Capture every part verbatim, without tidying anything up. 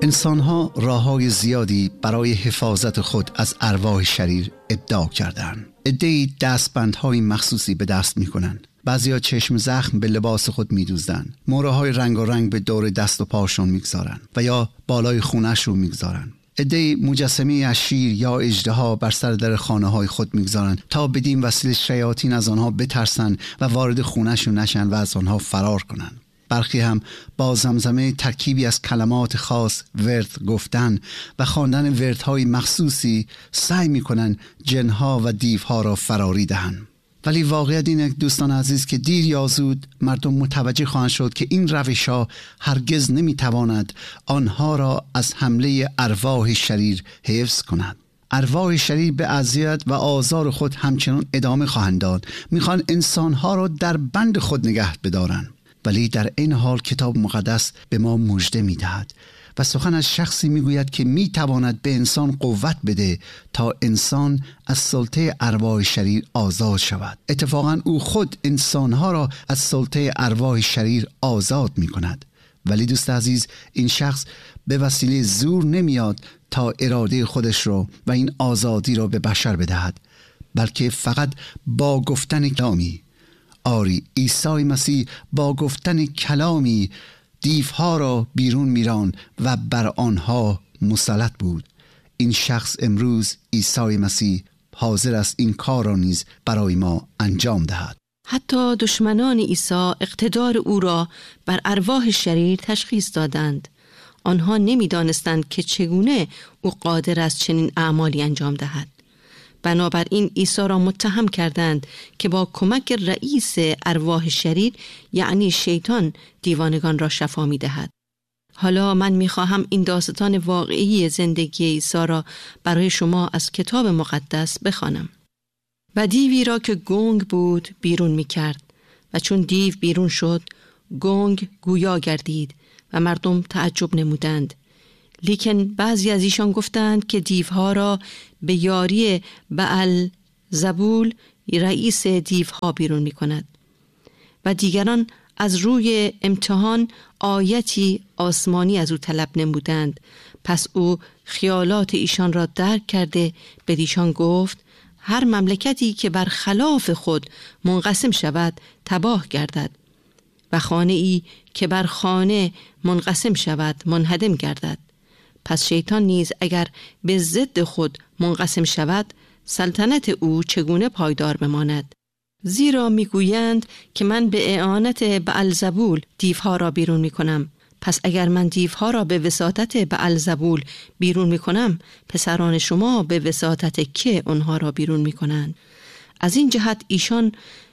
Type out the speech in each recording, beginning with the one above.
انسان‌ها راه‌های زیادی برای حفاظت خود از ارواح شریر ابداع کردند. عده‌ای دستبندهای مخصوصی به دست می‌کنند. بعضیا چشم زخم به لباس خود می‌دوزدند. مهره‌های رنگارنگ به دور دست و پاشون می‌گذارند و یا بالای خونش رو می‌گذارند. عده‌ای مجسمه از شیر یا اژدها بر سر در خانه‌های خود می‌گذارند تا بدین وسیله شیاطین از آنها بترسند و وارد خونه‌شون نشن و از آنها فرار کنند. برخی هم با زمزمه ترکیبی از کلمات خاص ورد گفتن و خواندن وردهای مخصوصی سعی می‌کنند جنها و دیوها را فراری دهند. ولی واقعیت اینه دوستان عزیز که دیر یا زود مردم متوجه خواهند شد که این روش‌ها هرگز نمی‌تواند آنها را از حمله ارواح شریر حفظ کند. ارواح شریر به اذیت و آزار خود همچنان ادامه خواهند داد. می‌خوان انسان‌ها را در بند خود نگه بدارند. ولی در این حال کتاب مقدس به ما مژده می‌دهد و سخن از شخصی می‌گوید که می‌تواند به انسان قوت بده تا انسان از سلطه ارواح شریر آزاد شود. اتفاقاً او خود انسان‌ها را از سلطه ارواح شریر آزاد می‌کند. ولی دوست عزیز، این شخص به وسیله زور نمیاد تا اراده خودش را و این آزادی را به بشر بدهد، بلکه فقط با گفتن کلامی. آری، عیسی مسیح با گفتن کلامی دیوها را بیرون میران و بر آنها مسلط بود. این شخص امروز عیسی مسیح حاضر است این کار را نیز برای ما انجام دهد. حتی دشمنان عیسی اقتدار او را بر ارواح شریر تشخیص دادند. آنها نمیدانستند که چگونه او قادر است چنین اعمالی انجام دهد. بنابراین عیسی را متهم کردند که با کمک رئیس ارواح شریر یعنی شیطان دیوانگان را شفا می دهد. حالا من می خواهم این داستان واقعی زندگی عیسی را برای شما از کتاب مقدس بخوانم. و دیوی را که گنگ بود بیرون می کرد و چون دیو بیرون شد گنگ گویا گردید و مردم تعجب نمودند. لیکن بعضی از ایشان گفتند که دیوها را به یاری بعل زبول رئیس دیوها بیرون می کند. و دیگران از روی امتحان آیتی آسمانی از او طلب نمودند. پس او خیالات ایشان را درک کرده به ایشان گفت هر مملکتی که بر خلاف خود منقسم شود تباه گردد و خانه ای که بر خانه منقسم شود منهدم گردد. پس شیطان نیز اگر به ضد خود منقسم شود سلطنت او چگونه پایدار بماند؟ زیرا میگویند که من به اعانت بعلزبول دیوها را بیرون میکنم. پس اگر من دیوها را به وساطت بعلزبول بیرون میکنم پسران شما به وساطت که آنها را بیرون میکنند؟ از این جهت ایشان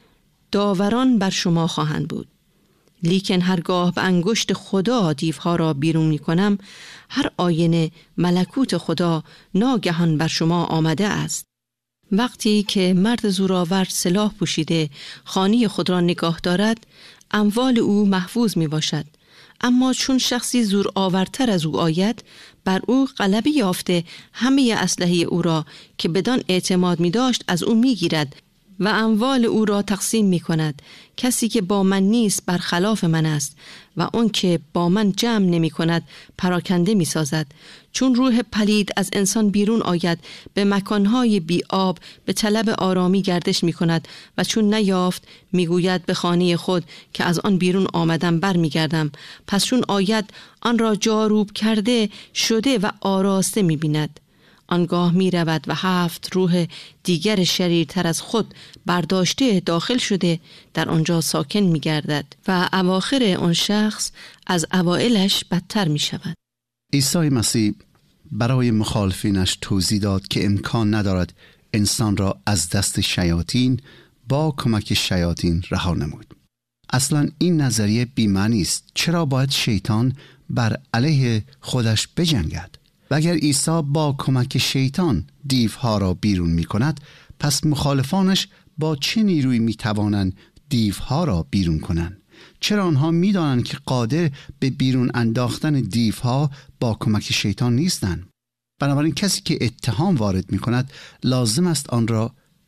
داوران بر شما خواهند بود. لیکن هرگاه به انگشت خدا دیوها را بیرون می کنم هر آینه ملکوت خدا ناگهان بر شما آمده است. وقتی که مرد زورآور سلاح پوشیده خانه خود را نگاه دارد اموال او محفوظ می باشد، اما چون شخصی زورآورتر از او آید بر او غلبه یافته همه اسلحه او را که بدان اعتماد می داشت از او می گیرد و اموال او را تقسیم می کند. کسی که با من نیست برخلاف من است و اون که با من جمع نمی کند پراکنده می سازد. چون روح پلید از انسان بیرون آید به مکانهای بی آب به طلب آرامی گردش می کند و چون نیافت می گوید به خانه خود که از آن بیرون آمدم بر می گردم. پس چون آید آن را جاروب کرده شده و آراسته می بیند. آنگاه می رود و هفت روح دیگر شریرتر از خود برداشته داخل شده در آنجا ساکن می گردد و اواخر آن شخص از اوائلش بدتر می شود. عیسی مسیح برای مخالفینش توضیح داد که امکان ندارد انسان را از دست شیاطین با کمک شیاطین رها نمود. اصلا این نظریه بی‌معنی است. چرا باید شیطان بر علیه خودش بجنگد؟ و اگر عیسی با کمک شیطان دیوها را بیرون می کند، پس مخالفانش با چه نیروی می توانند دیوها را بیرون کنند؟ چرا آنها می دانند که قادر به بیرون انداختن دیوها با کمک شیطان نیستند؟ بنابراین کسی که اتهام وارد می کند لازم است آن را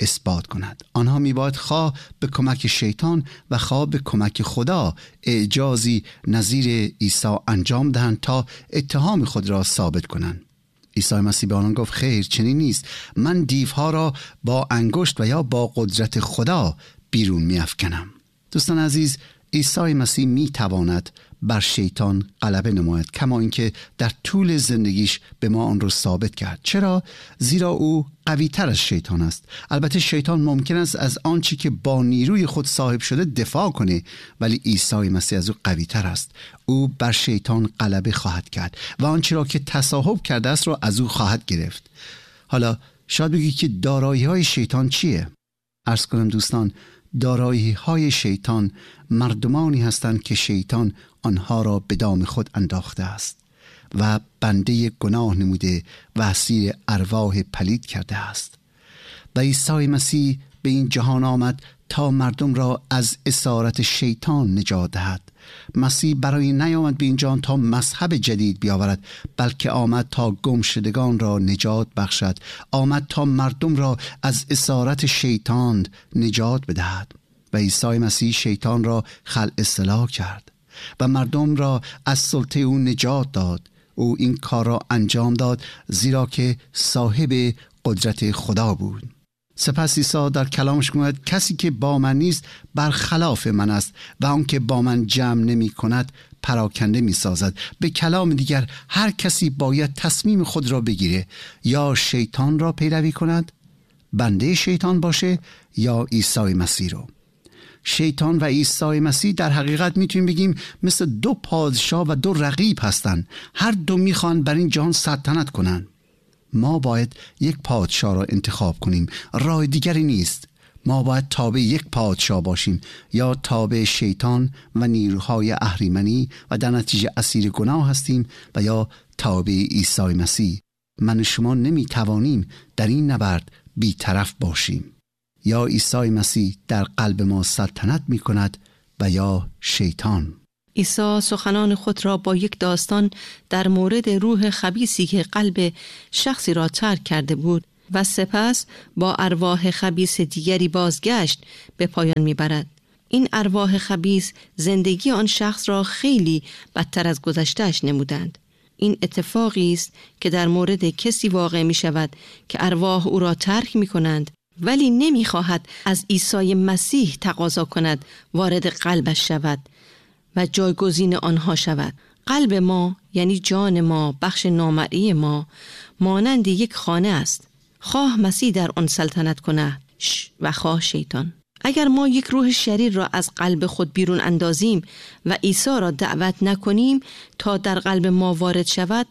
اثبات کند. آنها میباید خواه به کمک شیطان و خواه به کمک خدا اعجازی نظیر عیسی انجام دهند تا اتهام خود را ثابت کنند. عیسی مسیح به آنان گفت خیر، چنین نیست. من دیوها را با انگشت و یا با قدرت خدا بیرون می‌افکنم. دوستان عزیز، عیسی مسیح می‌تواند بر شیطان غلبه نماید، کما اینکه در طول زندگیش به ما آن را ثابت کرد. چرا؟ زیرا او قوی تر از شیطان است. البته شیطان ممکن است از آنچه که با نیروی خود صاحب شده دفاع کنه، ولی عیسی مسیح از او قوی تر است. او بر شیطان غلبه خواهد کرد و آنچه را که تصاحب کرده است را از او خواهد گرفت. حالا شاید بگی که دارایی های شیطان چیه؟ عرض کنم دوستان، دارایی های شیطان مردمانی هستند که شیطان آنها را به دام خود انداخته است و بنده گناه نموده و اسیر ارواح پلید کرده است. و عیسی مسیح به این جهان آمد تا مردم را از اسارت شیطان نجات دهد. مسیح برای نیامد به این جهان تا مذهب جدید بیاورد، بلکه آمد تا گم شدگان را نجات بخشد. آمد تا مردم را از اسارت شیطان نجات بدهد. و عیسی مسیح شیطان را خلع اصلاح کرد و مردم را از سلطه او نجات داد. او این کار را انجام داد زیرا که صاحب قدرت خدا بود. سپس عیسی در کلامش گوید کسی که با من نیست برخلاف من است و آن که با من جمع نمی کند پراکنده می سازد. به کلام دیگر هر کسی باید تصمیم خود را بگیره، یا شیطان را پیروی کند، بنده شیطان باشه، یا عیسی مسیح رو. شیطان و عیسی مسیح در حقیقت میتونیم بگیم مثل دو پادشاه و دو رقیب هستن. هر دو میخوان بر این جهان سلطنت کنن. ما باید یک پادشاه را انتخاب کنیم، راه دیگری نیست. ما باید تابع یک پادشاه باشیم، یا تابع شیطان و نیروهای اهریمنی و در نتیجه اسیر گناه هستیم، و یا تابع عیسی مسیح. من و شما نمیتوانیم در این نبرد بی‌طرف باشیم. یا عیسی مسیح در قلب ما سلطنت می کند و یا شیطان. عیسی سخنان خود را با یک داستان در مورد روح خبیثی که قلب شخصی را ترک کرده بود و سپس با ارواح خبیث دیگری بازگشت به پایان می برد. این ارواح خبیث زندگی آن شخص را خیلی بدتر از گذشته‌اش نمودند. این اتفاقی است که در مورد کسی واقع می شود که ارواح او را ترک می کنند، ولی نمی خواهد از عیسی مسیح تقاضا کند وارد قلبش شود و جایگزین آنها شود. قلب ما یعنی جان ما، بخش نامرئی ما، مانند یک خانه است. خواه مسیح در آن سلطنت کند و خواه شیطان. اگر ما یک روح شریر را از قلب خود بیرون اندازیم و عیسی را دعوت نکنیم تا در قلب ما وارد شود،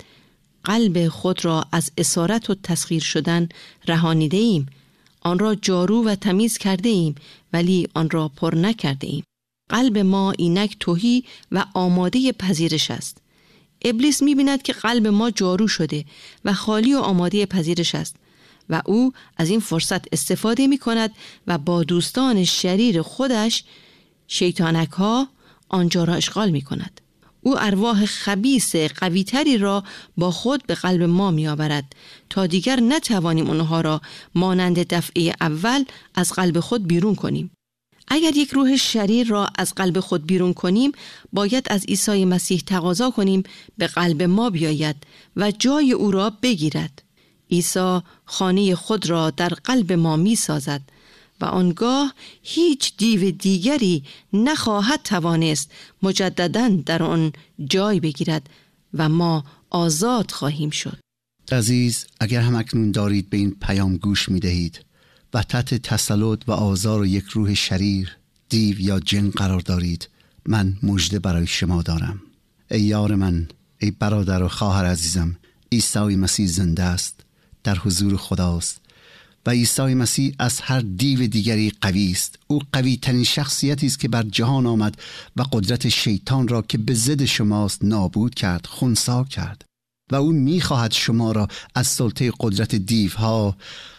قلب خود را از اسارت و تسخیر شدن رهانیده ایم. آن را جارو و تمیز کرده ایم، ولی آن را پر نکرده ایم. قلب ما اینک تهی و آماده پذیرش است. ابلیس می‌بیند که قلب ما جارو شده و خالی و آماده پذیرش است و او از این فرصت استفاده می‌کند و با دوستان شریر خودش، شیطانک ها، آنجا را اشغال می‌کند. او ارواح خبیث قوی‌تری را با خود به قلب ما می‌آورد تا دیگر نتوانیم آنها را مانند دفعه اول از قلب خود بیرون کنیم. اگر یک روح شریر را از قلب خود بیرون کنیم، باید از عیسی مسیح تقاضا کنیم به قلب ما بیاید و جای او را بگیرد. عیسی خانه خود را در قلب ما می سازد و آنگاه هیچ دیو دیگری نخواهد توانست مجدداً در آن جای بگیرد و ما آزاد خواهیم شد. عزیز، اگر هم اکنون دارید به این پیام گوش می دهید و تحت تسلط و آزار و یک روح شریر، دیو یا جن قرار دارید، من مژده برای شما دارم. ای یار من، ای برادر و خواهر عزیزم، عیسی مسیح زنده است، در حضور خداست و عیسی مسیح از هر دیو دیگری قوی است. او قوی ترین شخصیتی است که بر جهان آمد و قدرت شیطان را که به ضد شماست نابود کرد، خنثی کرد و او می‌خواهد شما را از سلطه قدرت دیوها،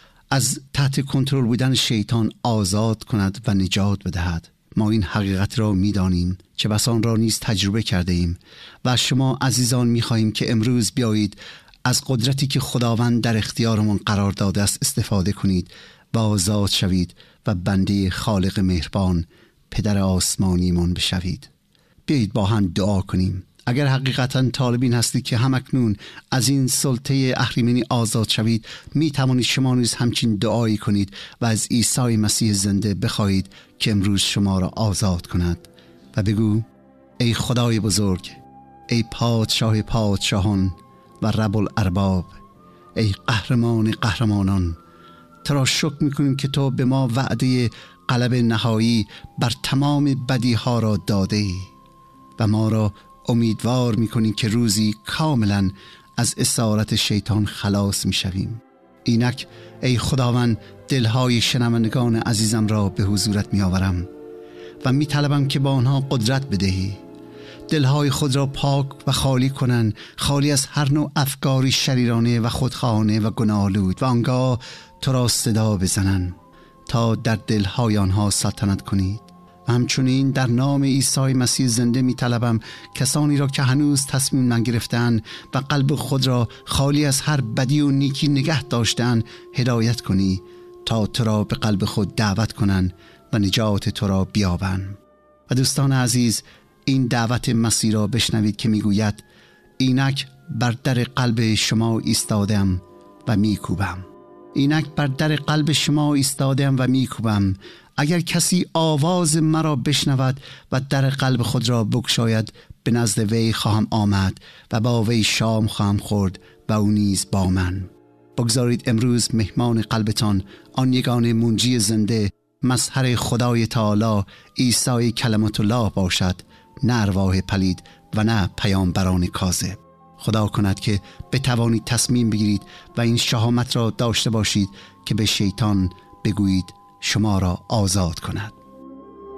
از تحت کنترل بودن شیطان آزاد کند و نجات بدهد. ما این حقیقت را می‌دانیم، چه بسا آن را نیز تجربه کرده ایم و شما عزیزان می‌خواهیم که امروز بیایید از قدرتی که خداوند در اختیارمان قرار داده است استفاده کنید و آزاد شوید و بنده خالق مهربان پدر آسمانیمان بشوید. بیایید با هم دعا کنیم. اگر حقیقتا طالبین هستید که همکنون از این سلطه اهریمنی آزاد شوید، می توانید شما نیز همچین دعایی کنید و از عیسی مسیح زنده بخواهید که امروز شما را آزاد کند و بگو: ای خدای بزرگ، ای پادشاه پادشاهان و رب الارباب، ای قهرمان قهرمانان، تو را شکر میکنیم که تو به ما وعده غلبه نهایی بر تمام بدیها را داده ای و ما را امیدوار میکنی که روزی کاملا از اسارت شیطان خلاص میشویم. اینک ای خداوند، دلهای شنوندگان عزیزم را به حضورت میآورم و میطلبم که با آنها قدرت بدهی، دلهای خود را پاک و خالی کنند، خالی از هر نوع افکاری شریرانه و خودخواهانه و گناه‌آلود، و آنگاه تو را صدا بزنند تا در دلهای آنها سلطنت کنید. و همچنین در نام عیسی مسیح زنده می طلبم کسانی را که هنوز تصمیم نگرفتند و قلب خود را خالی از هر بدی و نیکی نگه داشتند هدایت کنی تا تو را به قلب خود دعوت کنند و نجات تو را بیابند. و دوستان عزیز، این دعوت مسیح را بشنوید که می گوید: اینک بر در قلب شما ایستادم و می کوبم. اینک بر در قلب شما ایستادم و می کوبم. اگر کسی آواز مرا بشنود و در قلب خود را بگشاید، به نزد وی خواهم آمد و با وی شام خواهم خورد و او نیز با من. بگذارید امروز مهمان قلبتان آن یگانه منجی زنده، مظهر خدای تعالی، عیسی کلمت الله باشد، نه ارواح پلید و نه پیامبران کاذب. خدا کند که بتوانید تصمیم بگیرید و این شهامت را داشته باشید که به شیطان بگویید شما را آزاد کند.